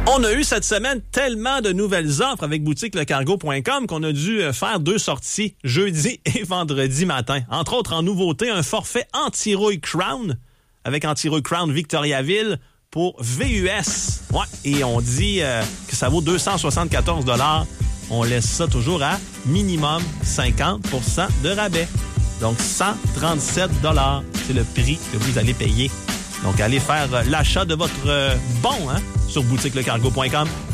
On a eu cette semaine tellement de nouvelles offres avec boutiquelecargo.com qu'on a dû faire 2 sorties, jeudi et vendredi matin. Entre autres, en nouveauté, un forfait anti-rouille Crown avec anti-rouille Crown Victoriaville pour VUS. Ouais, et on dit que ça vaut 274 $. On laisse ça toujours à minimum 50 % de rabais. Donc 137 $, c'est le prix que vous allez payer. Donc allez faire l'achat de votre bon sur boutiquelecargo.com.